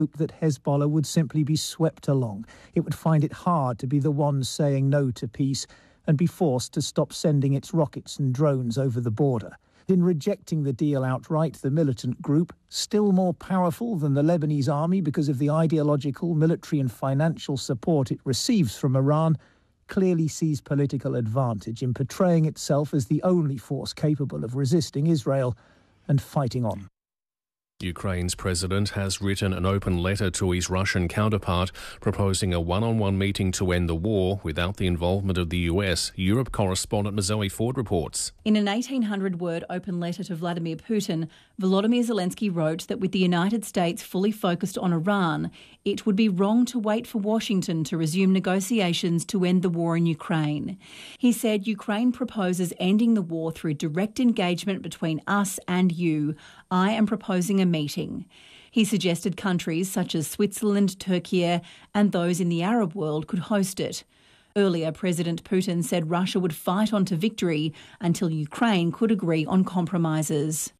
that Hezbollah would simply be swept along. It would find it hard to be the one saying no to peace and be forced to stop sending its rockets and drones over the border. In rejecting the deal outright, the militant group, still more powerful than the Lebanese army because of the ideological, military and financial support it receives from Iran, clearly sees political advantage in portraying itself as the only force capable of resisting Israel and fighting on. Ukraine's president has written an open letter to his Russian counterpart proposing a one-on-one meeting to end the war without the involvement of the US. Europe correspondent Zoe Ford reports. In an 1,800-word open letter to Vladimir Putin, Volodymyr Zelensky wrote that with the United States fully focused on Iran, it would be wrong to wait for Washington to resume negotiations to end the war in Ukraine. He said Ukraine proposes ending the war through direct engagement between us and you. I am proposing a meeting. He suggested countries such as Switzerland, Turkey and those in the Arab world could host it. Earlier, President Putin said Russia would fight on to victory until Ukraine could agree on compromises.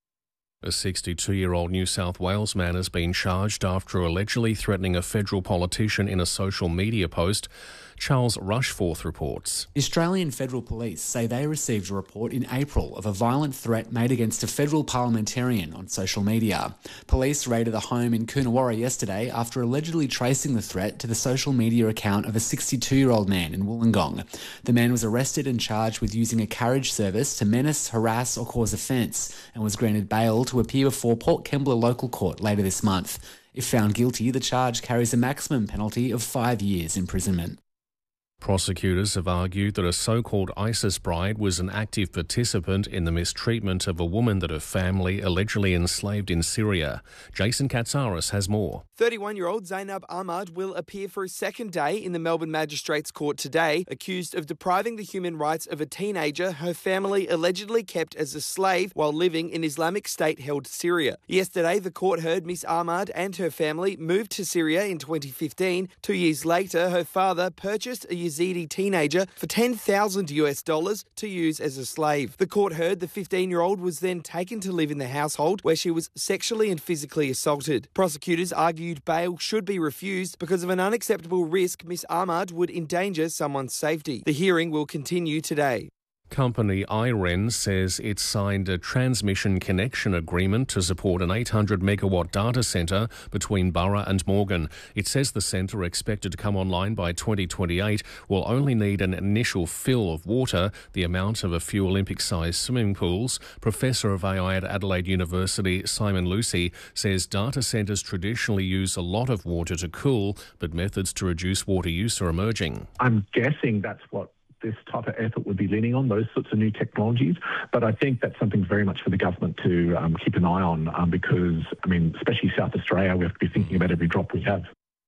A 62-year-old New South Wales man has been charged after allegedly threatening a federal politician in a social media post. Charles Rushforth reports. The Australian Federal Police say they received a report in April of a violent threat made against a federal parliamentarian on social media. Police raided a home in Coonawarra yesterday after allegedly tracing the threat to the social media account of a 62-year-old man in Wollongong. The man was arrested and charged with using a carriage service to menace, harass or cause offence and was granted bail to appear before Port Kembla Local Court later this month. If found guilty, the charge carries a maximum penalty of 5 years imprisonment. Prosecutors have argued that a so-called ISIS bride was an active participant in the mistreatment of a woman that her family allegedly enslaved in Syria. Jason Katsaris has more. 31-year-old Zainab Ahmad will appear for a second day in the Melbourne Magistrates Court today, accused of depriving the human rights of a teenager her family allegedly kept as a slave while living in Islamic State-held Syria. Yesterday, the court heard Miss Ahmad and her family moved to Syria in 2015. 2 years later, her father purchased a Yazidi teenager for $10,000 to use as a slave. The court heard the 15-year-old was then taken to live in the household where she was sexually and physically assaulted. Prosecutors argued bail should be refused because of an unacceptable risk Miss Ahmad would endanger someone's safety. The hearing will continue today. Company IREN says it signed a transmission connection agreement to support an 800-megawatt data centre between Burra and Morgan. It says the centre, expected to come online by 2028, will only need an initial fill of water, the amount of a few Olympic-sized swimming pools. Professor of AI at Adelaide University, Simon Lucy, says data centres traditionally use a lot of water to cool, but methods to reduce water use are emerging. I'm guessing that's what this type of effort would be leaning on, those sorts of new technologies. But I think that's something very much for the government to keep an eye on because, especially South Australia, we have to be thinking about every drop we have.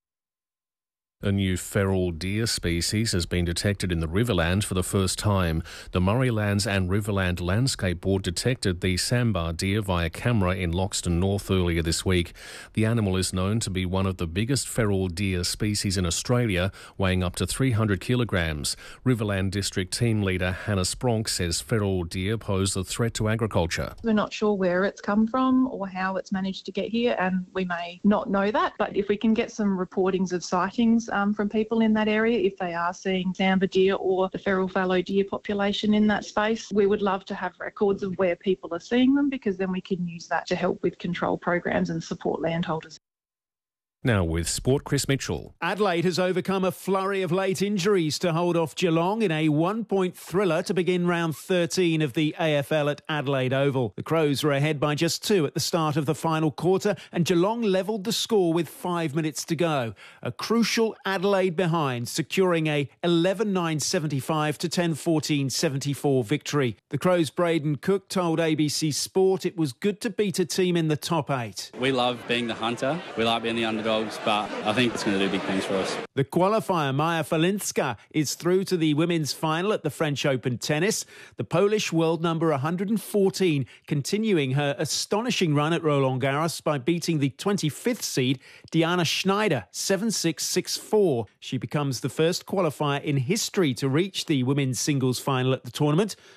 A new feral deer species has been detected in the Riverland for the first time. The Murray Lands and Riverland Landscape Board detected the sambar deer via camera in Loxton North earlier this week. The animal is known to be one of the biggest feral deer species in Australia, weighing up to 300 kilograms. Riverland District Team Leader Hannah Spronk says feral deer pose a threat to agriculture. We're not sure where it's come from or how it's managed to get here, and we may not know that. But if we can get some reportings of sightings from people in that area, if they are seeing sambar deer or the feral fallow deer population in that space, we would love to have records of where people are seeing them, because then we can use that to help with control programs and support landholders. Now with sport, Chris Mitchell. Adelaide has overcome a flurry of late injuries to hold off Geelong in a one-point thriller to begin round 13 of the AFL at Adelaide Oval. The Crows were ahead by just 2 at the start of the final quarter, and Geelong levelled the score with 5 minutes to go. A crucial Adelaide behind, securing a 11-9-75 to 10-14-74 victory. The Crows' Braden Cook told ABC Sport it was good to beat a team in the top 8. We love being the hunter. We like being the underdog. But I think it's going to do big things for us. The qualifier, Maja Falinska, is through to the women's final at the French Open tennis. The Polish world number 114 continuing her astonishing run at Roland Garros by beating the 25th seed Diana Schneider 7-6, 6-4. She becomes the first qualifier in history to reach the women's singles final at the tournament.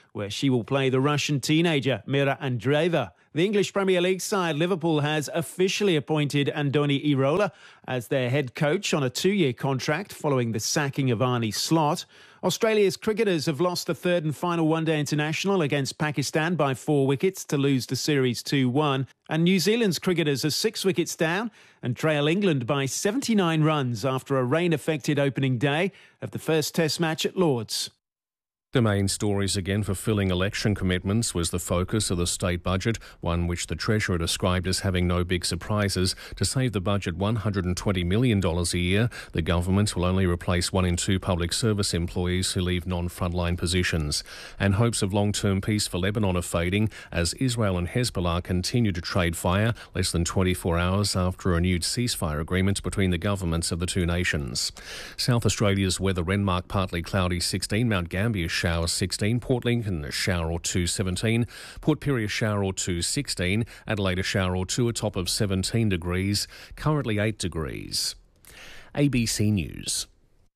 where she will play the Russian teenager Mira Andreeva. The English Premier League side Liverpool has officially appointed Andoni Iraola as their head coach on a 2-year contract following the sacking of Arne Slot. Australia's cricketers have lost the third and final one-day international against Pakistan by 4 wickets to lose the series 2-1. And New Zealand's cricketers are 6 wickets down and trail England by 79 runs after a rain-affected opening day of the first Test match at Lord's. The main stories again fulfilling election commitments was the focus of the state budget, one which the Treasurer described as having no big surprises. To save the budget $120 million a year, the government will only replace 1 in 2 public service employees who leave non-frontline positions. And hopes of long-term peace for Lebanon are fading as Israel and Hezbollah continue to trade fire less than 24 hours after a renewed ceasefire agreement between the governments of the two nations. South Australia's weather: Renmark partly cloudy 16, Mount Gambier shower 16, Port Lincoln a shower or 2 17, Port Pirie a shower or 2 16, Adelaide a shower or 2 a top of 17 degrees, currently 8 degrees. ABC News.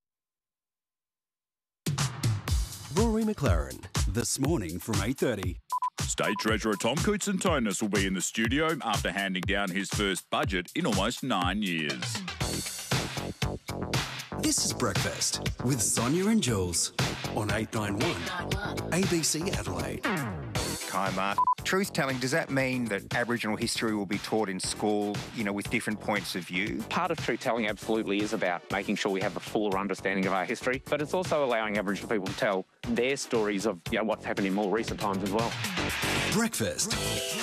Rory McLaren, This Morning from 8:30. State Treasurer Tom Koutsantonis will be in the studio after handing down his first budget in almost 9 years. This is Breakfast with Sonia and Jules on 891 ABC Adelaide. Hi, Mark. Truth-telling, does that mean that Aboriginal history will be taught in school, with different points of view? Part of truth-telling absolutely is about making sure we have a fuller understanding of our history, but it's also allowing Aboriginal people to tell their stories of what's happened in more recent times as well. Breakfast.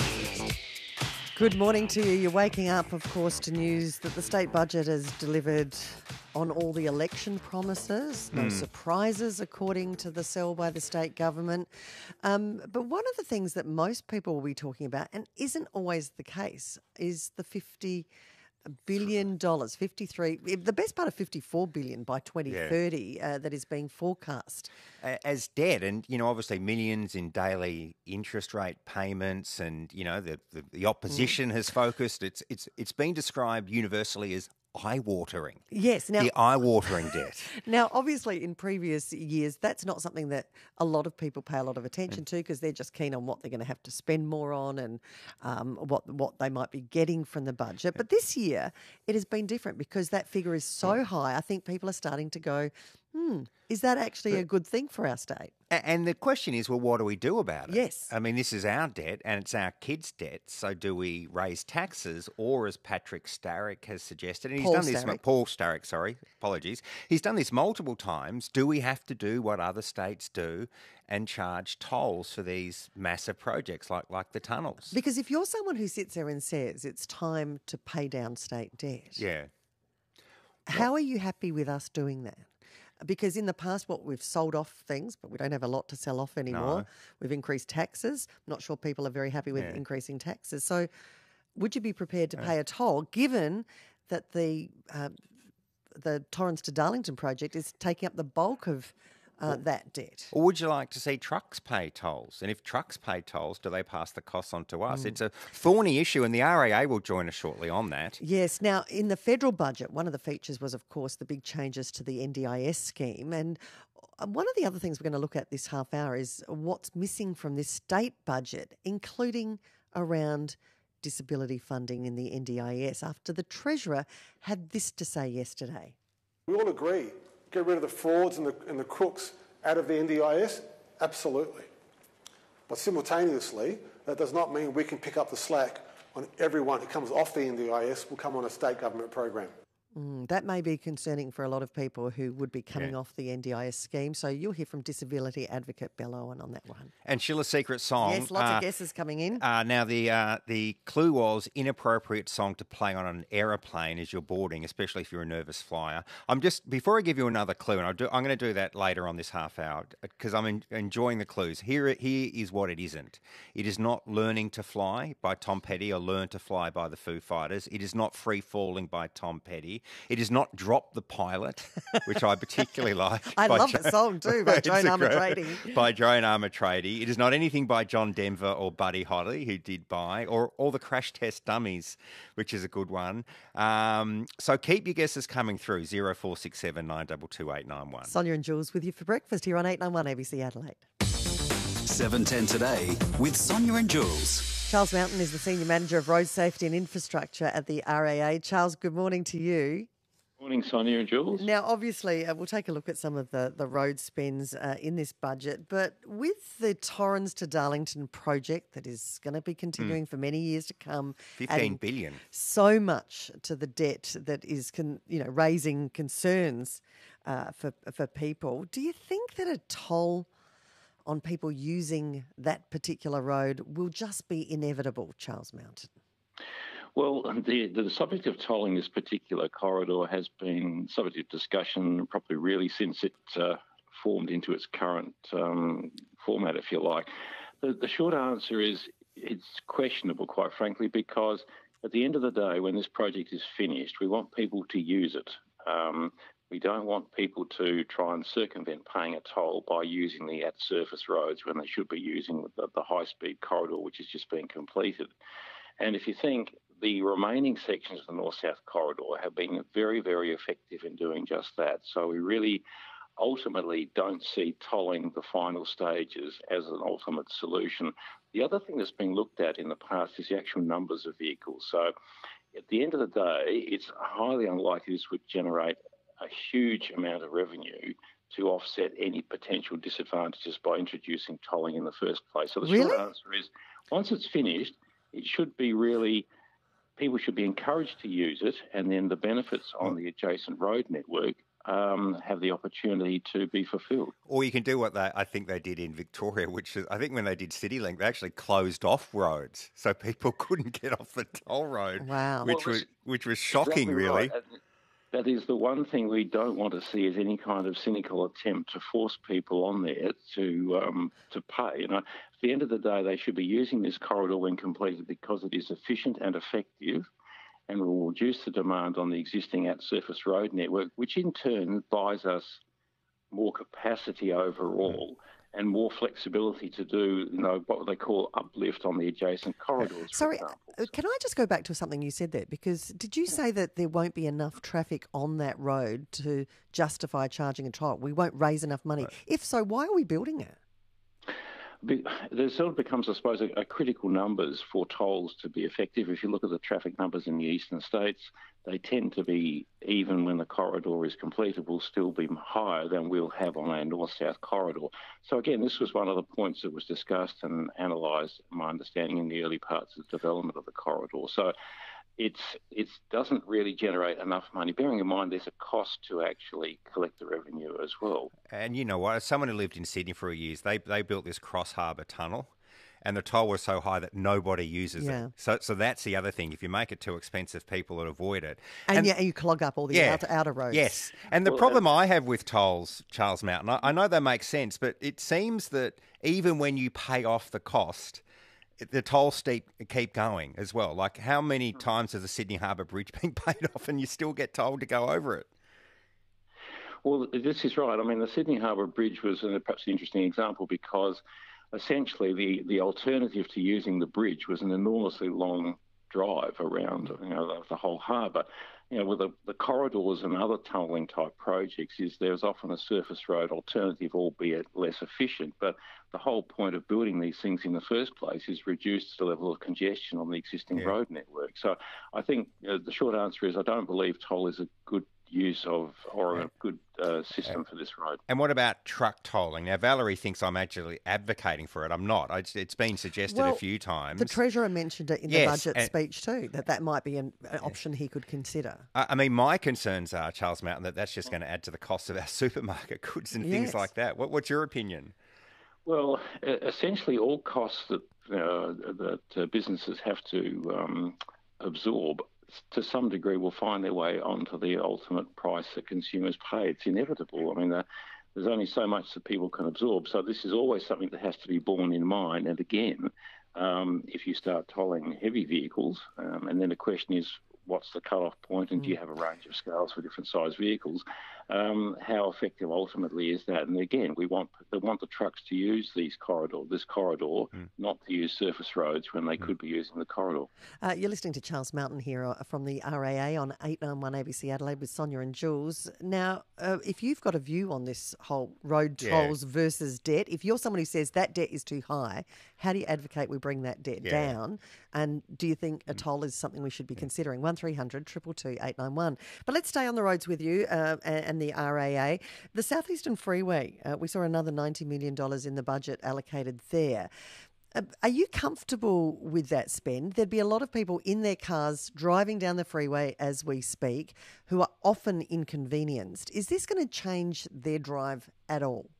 Good morning to you. You're waking up, of course, to news that the state budget has delivered on all the election promises. No surprises, according to the sell by the state government. But one of the things that most people will be talking about, and isn't always the case, is the $50 billion, 53, the best part of $54 billion by 2030 that is being forecast. As debt, and, obviously millions in daily interest rate payments, and, the opposition has focused. It's been described universally as eye-watering. Yes. Now, the eye-watering debt. Now, obviously, in previous years, that's not something that a lot of people pay a lot of attention to because they're just keen on what they're going to have to spend more on and what they might be getting from the budget. But this year, it has been different because that figure is so high. I think people are starting to go, is that actually a good thing for our state? And the question is, well, what do we do about it? Yes. I mean, this is our debt and it's our kids' debt. So do we raise taxes, or as Patrick Starrick has suggested, and Paul Starrick, sorry, apologies. He's done this multiple times. Do we have to do what other states do and charge tolls for these massive projects like the tunnels? Because if you're someone who sits there and says it's time to pay down state debt, how are you happy with us doing that? Because in the past, we've sold off things, but we don't have a lot to sell off anymore. No. We've increased taxes. I'm not sure people are very happy with increasing taxes. So would you be prepared to pay a toll, given that the Torrens to Darlington project is taking up the bulk of that debt? Or would you like to see trucks pay tolls? And if trucks pay tolls, do they pass the costs on to us? It's a thorny issue, and the RAA will join us shortly on that. Yes. Now, in the federal budget, one of the features was, of course, the big changes to the NDIS scheme. And one of the other things we're going to look at this half hour is what's missing from this state budget, including around disability funding in the NDIS, after the Treasurer had this to say yesterday. We all agree. Get rid of the frauds and the crooks out of the NDIS? Absolutely. But simultaneously, that does not mean we can pick up the slack on everyone who comes off the NDIS will come on a state government program. That may be concerning for a lot of people who would be coming off the NDIS scheme. So you'll hear from disability advocate Belle Owen on that one. And Sheila's secret song. Yes, lots of guesses coming in. Now, the clue was inappropriate song to play on an aeroplane as you're boarding, especially if you're a nervous flyer. Before I give you another clue, and I'm going to do that later on this half hour because I'm enjoying the clues. Here is what it isn't. It is not Learning to Fly by Tom Petty or Learn to Fly by the Foo Fighters. It is not Free Falling by Tom Petty. It is not Drop the Pilot, which I particularly like. I love the song too, by Joan Armatrading. By Joan Armatrading. It is not anything by John Denver or Buddy Holly, who did buy, or the Crash Test Dummies, which is a good one. So keep your guesses coming through, 0467 922 891. Sonia and Jules with you for breakfast here on 891 ABC Adelaide. 710 Today with Sonia and Jules. Charles Mountain is the Senior Manager of Road Safety and Infrastructure at the RAA. Charles, good morning to you. Morning, Sonia and Jules. Now, obviously, we'll take a look at some of the road spends in this budget, but with the Torrens to Darlington project that is going to be continuing for many years to come, 15 billion. So much to the debt that is, raising concerns for people. Do you think that a toll on people using that particular road will just be inevitable, Charles Mountain? Well, the subject of tolling this particular corridor has been subject of discussion probably really since it formed into its current format, if you like. The short answer is it's questionable, quite frankly, because at the end of the day, when this project is finished, we want people to use it. We don't want people to try and circumvent paying a toll by using the at-surface roads when they should be using the high-speed corridor, which has just been completed. And if you think, the remaining sections of the North-South corridor have been very, very effective in doing just that. So we really ultimately don't see tolling the final stages as an ultimate solution. The other thing that's been looked at in the past is the actual numbers of vehicles. So at the end of the day, it's highly unlikely this would generate a huge amount of revenue to offset any potential disadvantages by introducing tolling in the first place. So the short answer is, once it's finished, it should be really... people should be encouraged to use it, and then the benefits on the adjacent road network have the opportunity to be fulfilled. Or you can do what I think they did in Victoria, which is, I think when they did CityLink, they actually closed off roads so people couldn't get off the toll road. Wow. Which was shocking, exactly really. Right. That is the one thing we don't want to see, is any kind of cynical attempt to force people on there to pay. At the end of the day, they should be using this corridor when completed because it is efficient and effective, and will reduce the demand on the existing at-surface road network, which in turn buys us more capacity overall and more flexibility to do, what they call uplift on the adjacent corridors. Sorry, can I just go back to something you said there? Because did you say that there won't be enough traffic on that road to justify charging a toll? We won't raise enough money. Right. If so, why are we building it? There sort of becomes, I suppose, a critical numbers for tolls to be effective. If you look at the traffic numbers in the eastern states, they tend to be, even when the corridor is completed, will still be higher than we'll have on our north-south corridor. So again, this was one of the points that was discussed and analysed, my understanding, in the early parts of the development of the corridor. So it doesn't really generate enough money, bearing in mind there's a cost to actually collect the revenue as well. And you know what? As someone who lived in Sydney for years, they built this Cross Harbour tunnel, and the toll was so high that nobody uses it. So that's the other thing. If you make it too expensive, people will avoid it. And you clog up all the outer roads. Yes. And the problem I have with tolls, Charles Mountain, I know they make sense, but it seems that even when you pay off the cost, the tolls keep going as well. Like, how many times has the Sydney Harbour Bridge been paid off and you still get told to go over it? Well, this is right. I mean, the Sydney Harbour Bridge was perhaps an interesting example because essentially the alternative to using the bridge was an enormously long drive around the whole harbour. With the corridors and other tunnelling type projects, there's often a surface road alternative, albeit less efficient. But the whole point of building these things in the first place is reduce the level of congestion on the existing road network. So I think the short answer is I don't believe toll is a good use of or a good system for this road. And what about truck tolling? Now, Valerie thinks I'm actually advocating for it. I'm not. It's been suggested a few times. The Treasurer mentioned it in the budget speech too, that might be an option he could consider. I mean, my concerns are, Charles Mountain, that's just going to add to the cost of our supermarket goods and things like that. What's your opinion? Well, essentially all costs that businesses have to absorb to some degree will find their way onto the ultimate price that consumers pay. It's inevitable. I mean, there's only so much that people can absorb. So this is always something that has to be borne in mind. And again, if you start tolling heavy vehicles, and then the question is, what's the cut-off point, and do you have a range of scales for different size vehicles? How effective ultimately is that? And again, they want the trucks to use this corridor, not to use surface roads when they could be using the corridor. You're listening to Charles Mountain here from the RAA on 891 ABC Adelaide with Sonia and Jules. Now, if you've got a view on this whole road tolls versus debt, if you're someone who says that debt is too high, how do you advocate we bring that debt down? And do you think a toll is something we should be considering? 1300 222 891. But let's stay on the roads with you and the RAA. The Southeastern Freeway, we saw another $90 million in the budget allocated there. Are you comfortable with that spend? There'd be a lot of people in their cars driving down the freeway as we speak who are often inconvenienced. Is this going to change their drive at all?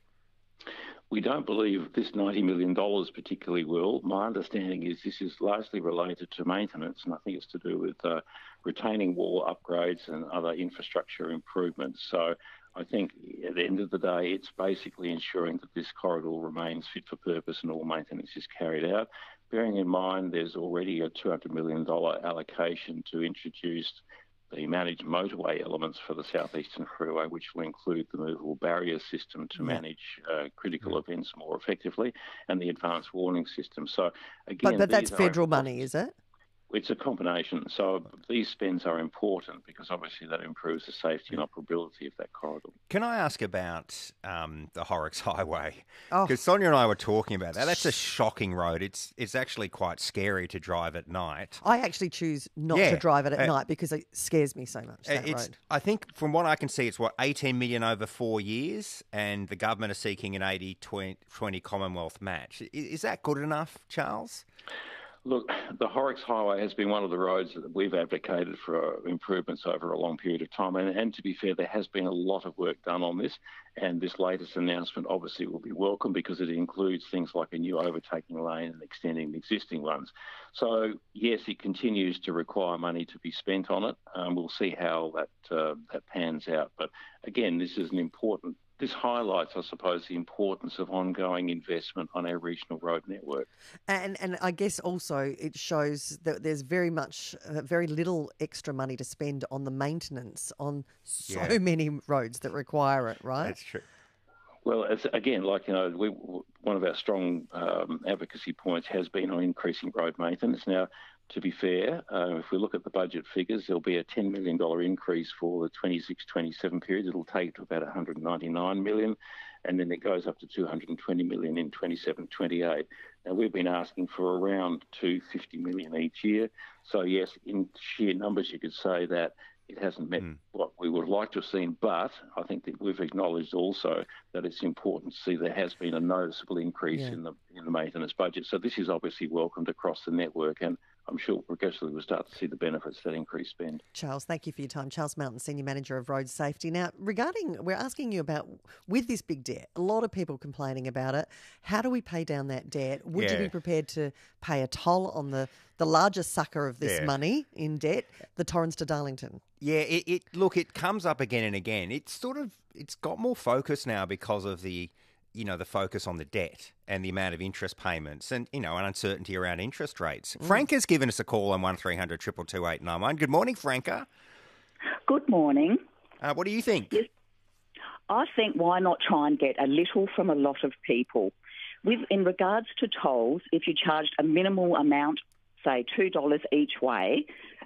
We don't believe this $90 million particularly will. My understanding is this is largely related to maintenance, and I think it's to do with retaining wall upgrades and other infrastructure improvements. So I think at the end of the day, it's basically ensuring that this corridor remains fit for purpose and all maintenance is carried out. Bearing in mind there's already a $200 million allocation to introduce the managed motorway elements for the Southeastern Freeway, which will include the movable barrier system to manage critical events more effectively, and the advanced warning system. So again, but that's federal money, is it? It's a combination. So these spends are important because obviously that improves the safety and operability of that corridor. Can I ask about the Horrocks Highway? Because Sonia and I were talking about that. That's a shocking road. It's actually quite scary to drive at night. I actually choose not to drive it at night because it scares me so much, that road. I think from what I can see, it's $18 million over 4 years, and the government are seeking an 80-20 Commonwealth match. Is that good enough, Charles? Look, the Horrocks Highway has been one of the roads that we've advocated for improvements over a long period of time. And to be fair, there has been a lot of work done on this. And this latest announcement obviously will be welcome because it includes things like a new overtaking lane and extending existing ones. So, yes, it continues to require money to be spent on it. We'll see how that pans out. But again, this is This highlights, I suppose, the importance of ongoing investment on our regional road network. And I guess also it shows that there's very little extra money to spend on the maintenance on so many roads that require it, right? That's true. Well, one of our strong advocacy points has been on increasing road maintenance. Now, to be fair, if we look at the budget figures, there'll be a $10 million increase for the 26-27 period. It'll take it to about $199 million, and then it goes up to $220 million in 27-28. Now, we've been asking for around $250 million each year. So, yes, in sheer numbers, you could say that it hasn't met what we would like to have seen, but I think that we've acknowledged also that it's important to see there has been a noticeable increase in the maintenance budget. So this is obviously welcomed across the network, and I'm sure progressively we'll start to see the benefits of that increased spend. Charles, thank you for your time. Charles Mountain, Senior Manager of Road Safety. Now, we're asking you about, with this big debt, a lot of people complaining about it. How do we pay down that debt? Would you be prepared to pay a toll on the largest sucker of this money in debt, the Torrens to Darlington? Yeah, it comes up again and again. It's got more focus now because of the focus on the debt and the amount of interest payments and, an uncertainty around interest rates. Franca's given us a call on 1300 222 891. Good morning, Franca. Good morning. What do you think? Yes. I think why not try and get a little from a lot of people? In regards to tolls, if you charged a minimal amount, say $2 each way,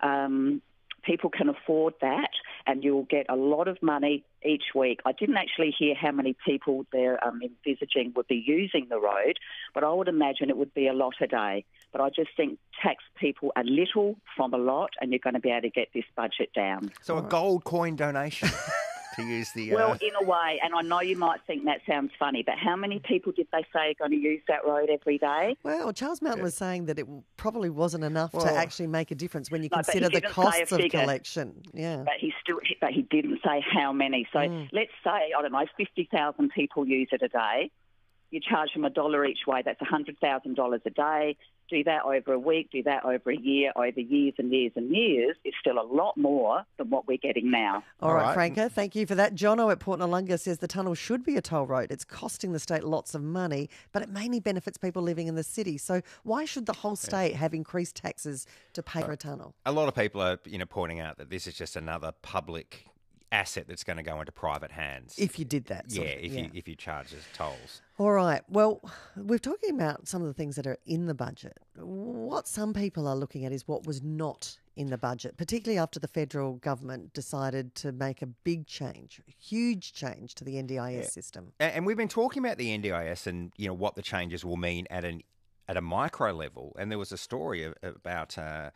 people can afford that and you'll get a lot of money each week. I didn't actually hear how many people they're envisaging would be using the road, but I would imagine it would be a lot a day. But I just think tax people a little from a lot and you're going to be able to get this budget down. So a gold coin donation to use the... Well, in a way, and I know you might think that sounds funny, but how many people did they say are going to use that road every day? Well, Charles Mountain was saying that it probably wasn't enough to actually make a difference when you consider the costs of collection. Yeah, but he didn't say how many. So let's say, I don't know, 50,000 people use it a day. you charge them $1 each way. That's $100,000 a day. Do that over a week, do that over a year, over years and years and years. It's still a lot more than what we're getting now. All right, Franca, thank you for that. Jono at Port Noarlunga says the tunnel should be a toll road. It's costing the state lots of money, but it mainly benefits people living in the city. So why should the whole state have increased taxes to pay for a tunnel? A lot of people are, pointing out that this is just another public asset that's going to go into private hands. If you did that. If you charge as tolls. All right. Well, we're talking about some of the things that are in the budget. What some people are looking at is what was not in the budget, particularly after the federal government decided to make a big change, a huge change to the NDIS system. And we've been talking about the NDIS and, what the changes will mean at a micro level. And there was a story about a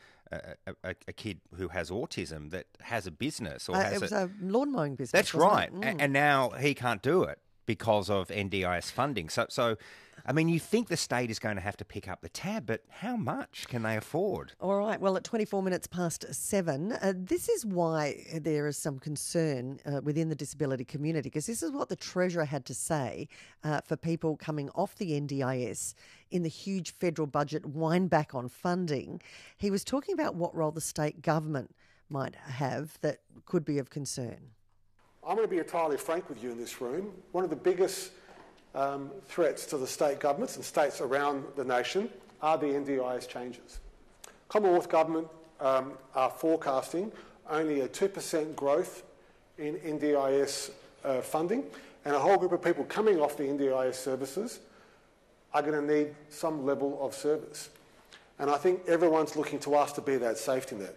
kid who has autism that has a business. It was a lawn mowing business. That's right. And now he can't do it because of NDIS funding. So, I mean, you think the state is going to have to pick up the tab, but how much can they afford? All right. Well, at 24 minutes past 7, this is why there is some concern within the disability community, because this is what the Treasurer had to say for people coming off the NDIS in the huge federal budget wind back on funding. He was talking about what role the state government might have that could be of concern. I'm going to be entirely frank with you in this room. One of the biggest threats to the state governments and states around the nation are the NDIS changes. Commonwealth Government are forecasting only a 2% growth in NDIS funding, and a whole group of people coming off the NDIS services are going to need some level of service. And I think everyone's looking to us to be that safety net.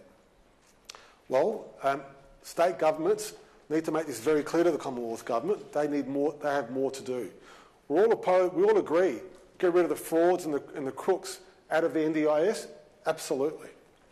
Well, state governments need to make this very clear to the Commonwealth Government. They need more. They have more to do. We all agree. Get rid of the frauds and the crooks out of the NDIS. Absolutely.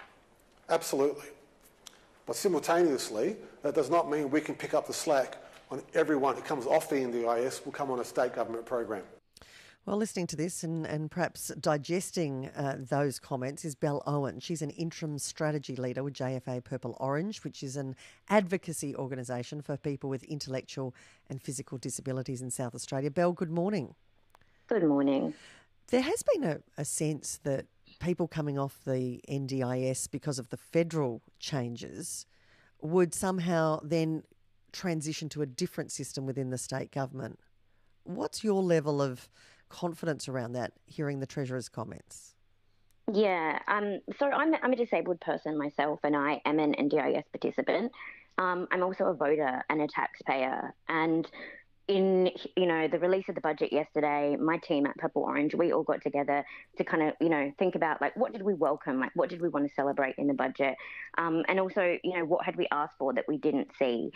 But simultaneously, that does not mean we can pick up the slack on everyone who comes off the NDIS will come on a state government program. Well, listening to this and perhaps digesting those comments is Belle Owen. She's an interim strategy leader with JFA Purple Orange, which is an advocacy organisation for people with intellectual and physical disabilities in South Australia. Belle, good morning. Good morning. There has been a sense that people coming off the NDIS because of the federal changes would somehow then transition to a different system within the state government. What's your level of confidence around that, hearing the Treasurer's comments? Yeah, so I'm a disabled person myself, and I am an NDIS participant. I'm also a voter and a taxpayer. And in, the release of the budget yesterday, my team at Purple Orange, we all got together to kind of, think about, what did we welcome? What did we want to celebrate in the budget? And also, what had we asked for that we didn't see?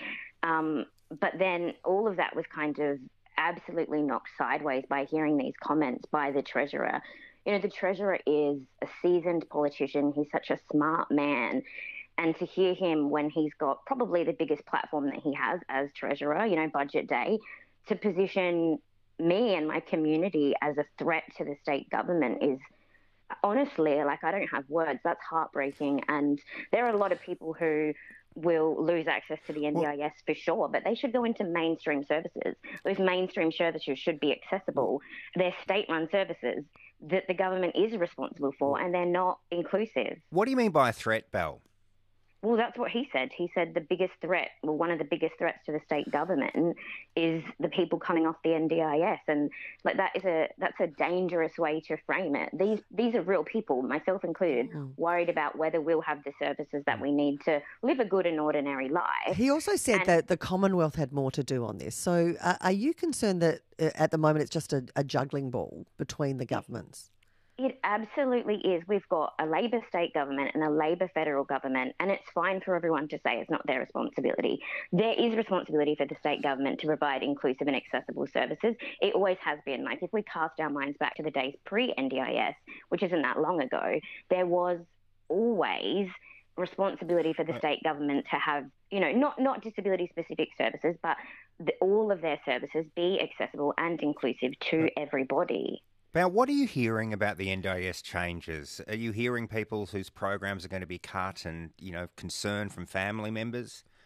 But then all of that was kind of absolutely knocked sideways by hearing these comments by the Treasurer. The Treasurer is a seasoned politician. He's such a smart man. And to hear him when he's got probably the biggest platform that he has as Treasurer, Budget Day, to position me and my community as a threat to the state government is honestly, I don't have words. That's heartbreaking. And there are a lot of people who will lose access to the NDIS for sure, but they should go into mainstream services. Those mainstream services should be accessible. They're state-run services that the government is responsible for, and they're not inclusive. What do you mean by a threat, Belle? Well, that's what he said. He said the biggest threat, one of the biggest threats to the state government is the people coming off the NDIS. And that's a dangerous way to frame it. These are real people, myself included, worried about whether we'll have the services that we need to live a good and ordinary life. He also said that the Commonwealth had more to do on this. So are you concerned that at the moment it's just a juggling ball between the governments? It absolutely is. We've got a Labor state government and a Labor federal government, and it's fine for everyone to say it's not their responsibility. There is responsibility for the state government to provide inclusive and accessible services. It always has been. If we cast our minds back to the days pre-NDIS, which isn't that long ago, there was always responsibility for the state government to have, not disability-specific services, but all of their services be accessible and inclusive to everybody. Now, what are you hearing about the NDIS changes? Are you hearing people whose programs are going to be cut and, concern from family members?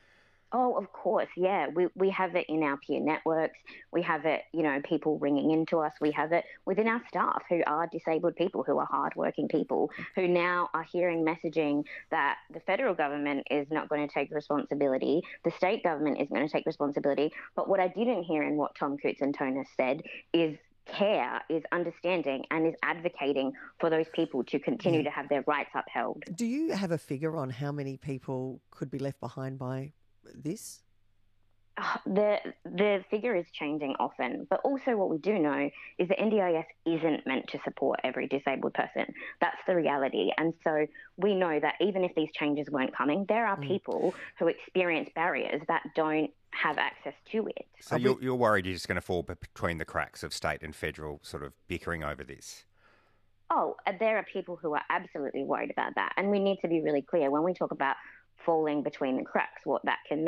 Oh, of course, yeah. We have it in our peer networks. We have it, people ringing into us. We have it within our staff who are disabled people, who are hardworking people, who now are hearing messaging that the federal government is not going to take responsibility, the state government is going to take responsibility. But what I didn't hear in what Tom Koutsantonis said is care, is understanding, and is advocating for those people to continue to have their rights upheld. Do you have a figure on how many people could be left behind by this? The figure is changing often, but also what we do know is that NDIS isn't meant to support every disabled person. That's the reality. And so we know that even if these changes weren't coming, there are people who experience barriers that don't have access to it. So you're worried you're just going to fall between the cracks of state and federal sort of bickering over this? Oh, there are people who are absolutely worried about that. And we need to be really clear when we talk about falling between the cracks, what that can mean.